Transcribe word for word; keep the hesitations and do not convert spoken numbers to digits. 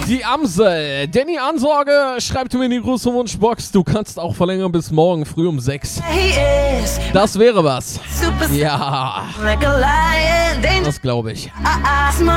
Die Amsel. Danny Ansorge schreibt mir in die große Wunschbox. Du kannst auch verlängern bis morgen früh um sechs. Das wäre was. Ja. Das glaube ich.